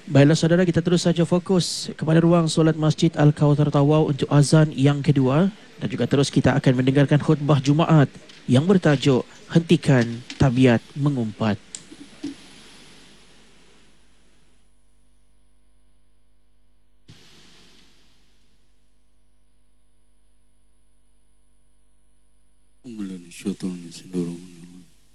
Baiklah saudara, kita terus saja fokus kepada ruang solat Masjid Al-Kauthar Tawau untuk azan yang kedua, dan juga terus kita akan mendengarkan khutbah Jumaat yang bertajuk Hentikan Tabiat Mengumpat. Syaitan seluruh